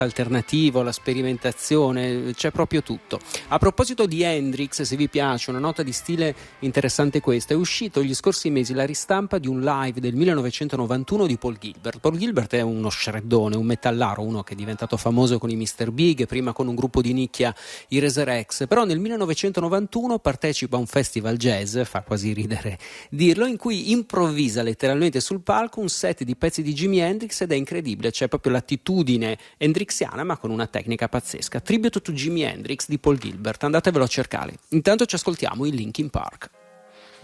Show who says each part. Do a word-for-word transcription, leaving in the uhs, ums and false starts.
Speaker 1: alternativo, la sperimentazione, c'è proprio tutto. A proposito di Hendrix, se vi piace, una nota di stile interessante questa: è uscito gli scorsi mesi la ristampa di un live del millenovecentonovantuno di Paul Gilbert. Paul Gilbert è uno shreddone, un metallaro, uno che è diventato famoso con i mister Big, prima con un gruppo di nicchia, i Resurrex, però nel millenovecentonovantuno partecipa a un festival jazz, fa quasi ridere dirlo, in cui improvvisa letteralmente sul palco un set di pezzi di Jimi Hendrix ed è incredibile, c'è proprio l'attitudine hendrixiana ma con una tecnica pazzesca. Tribute to Jimi Hendrix di Paul Gilbert, andatevelo a cercare. Intanto ci ascoltiamo i Linkin Park.